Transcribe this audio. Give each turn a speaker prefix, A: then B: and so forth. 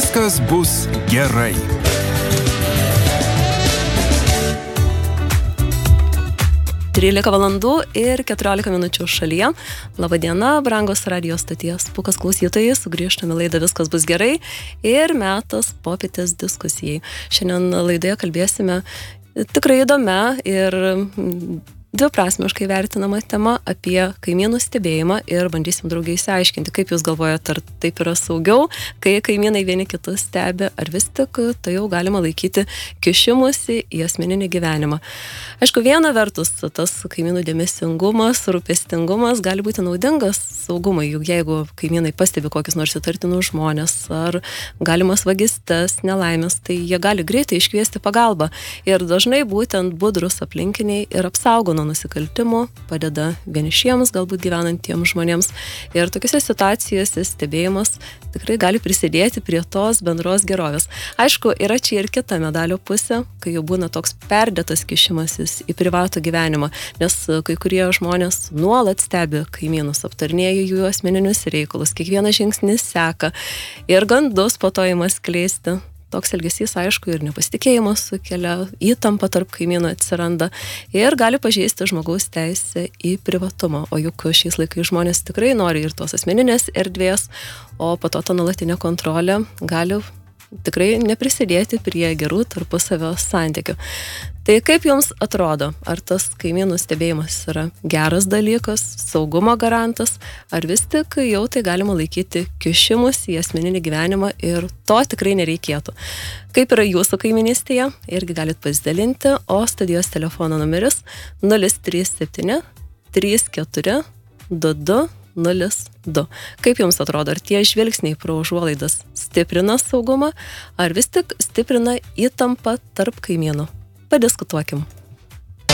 A: Viskas bus gerai.
B: Trylika valandų ir 14 minučių šalyje. Labadiena, brangos radijos stoties Pūkas klausytojai, sugrįžtame laidą Viskas bus gerai ir metas popietės diskusijai. Šiandien laidoje kalbėsime tikrai įdomią ir dviprasmiškai vertinama tema apie kaimynų stebėjimą ir bandysim draugiai išsiaiškinti, kaip jūs galvojate, ar taip yra saugiau, kai kaimynai vieni kitus stebi, ar vis tik tai jau galima laikyti kišimusi į asmeninį gyvenimą. Aišku, viena vertus, tas kaimynų dėmesingumas, rūpestingumas gali būti naudingas saugumui, juk jeigu kaimynai pastebi kokius nors įtartinus žmonės ar galimas vagystes, nelaimės, tai jie gali greitai iškviesti pagalbą ir dažnai būtent budrus aplinkiniai ir apsaugo nuo nusikaltimų, padeda vienišiems, galbūt gyvenantiems žmonėms. Ir tokiose situacijose stebėjimas tikrai gali prisidėti prie tos bendros gerovės. Aišku, yra čia ir kita medalio pusė, kai jau būna toks perdėtas kišimasis į privatų gyvenimą, nes kai kurie žmonės nuolat stebi kaimynus, aptarnėja jų asmeninius reikalus, kiekvieną žingsnį seka ir gandus po to ima skleisti. Toks elgesys, aišku, ir nepasitikėjimas sukelia, įtampa tarp kaimynų atsiranda ir gali pažeisti žmogaus teisę į privatumą. O juk šiais laikais žmonės tikrai nori ir tos asmeninės erdvės, o po to ta nuolatinė kontrolė gali tikrai neprisidėti prie gerų tarpusavio santykių. Tai kaip jums atrodo, ar tas kaimynų stebėjimas yra geras dalykas, saugumo garantas, ar vis tik jau tai galima laikyti kišimus į asmeninį gyvenimą ir to tikrai nereikėtų? Kaip yra jūsų kaiminystėje? Irgi galit pasidalinti, o studijos telefono numeris 037 34 22 02. Kaip jums atrodo, ar tie žvilgsniai pro užuolaidas stiprina saugumą, ar vis tik stiprina įtampą tarp kaimynų? Padiskutuokim.